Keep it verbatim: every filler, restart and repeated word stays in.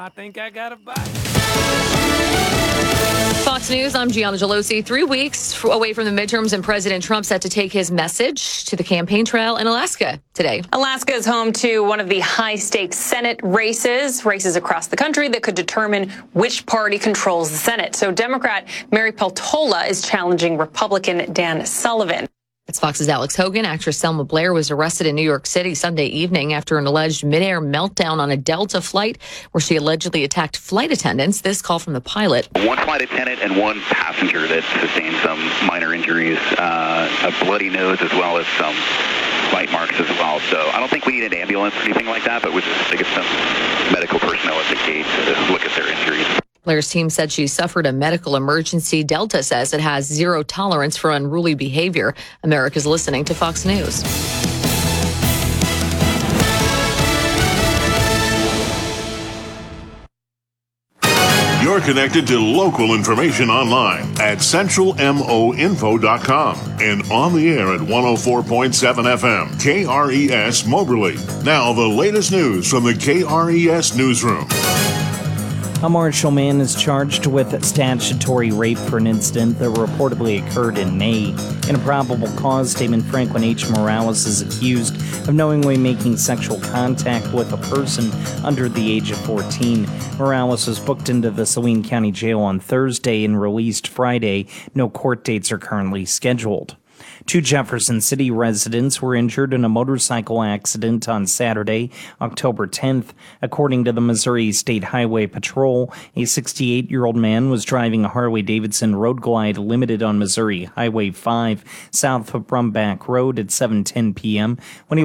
I think I got a bite. Fox News, I'm Gianna Gelosi. Three weeks away from the midterms, and President Trump set to take his message to the campaign trail in Alaska today. Alaska is home to one of the high-stakes Senate races, races across the country that could determine which party controls the Senate. So Democrat Mary Peltola is challenging Republican Dan Sullivan. It's Fox's Alex Hogan. Actress Selma Blair was arrested in New York City Sunday evening after an alleged midair meltdown on a Delta flight where she allegedly attacked flight attendants. This call from the pilot. One flight attendant and one passenger that sustained some minor injuries, uh, a bloody nose as well as some bite marks as well. So I don't think we need an ambulance or anything like that, but we just to get some medical personnel at the gate to look at their injuries. Blair's team said she suffered a medical emergency. Delta says it has zero tolerance for unruly behavior. America's listening to Fox News. You're connected to local information online at central mo info dot com and on the air at one oh four point seven F M, K R E S Moberly. Now the latest news from the K R E S newsroom. A Marshall man is charged with statutory rape for an incident that reportedly occurred in May. In a probable cause statement, Franklin H. Morales is accused of knowingly making sexual contact with a person under the age of fourteen. Morales was booked into the Saline County Jail on Thursday and released Friday. No court dates are currently scheduled. Two Jefferson City residents were injured in a motorcycle accident on Saturday, October tenth. According to the Missouri State Highway Patrol, a sixty-eight-year-old man was driving a Harley-Davidson Road Glide Limited on Missouri Highway five south of Brumback Road at seven ten p.m. when he